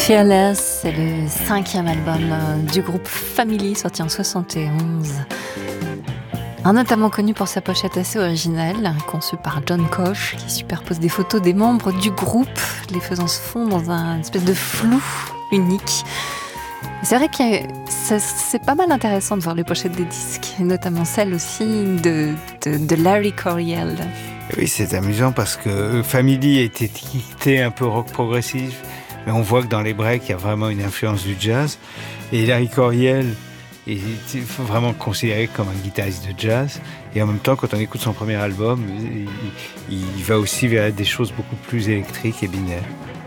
Fearless, c'est le 5e album du groupe Family, sorti en 71. Notamment connu pour sa pochette assez originale, conçue par John Koch, qui superpose des photos des membres du groupe, les faisant se fondre dans un espèce de flou unique. C'est vrai que c'est pas mal intéressant de voir les pochettes des disques, et notamment celle aussi de Larry Coryell. Oui, c'est amusant parce que Family est étiqueté un peu rock progressif, mais on voit que dans les breaks, il y a vraiment une influence du jazz. Et Larry Coryell est vraiment considéré comme un guitariste de jazz. Et en même temps, quand on écoute son premier album, il va aussi vers des choses beaucoup plus électriques et binaires.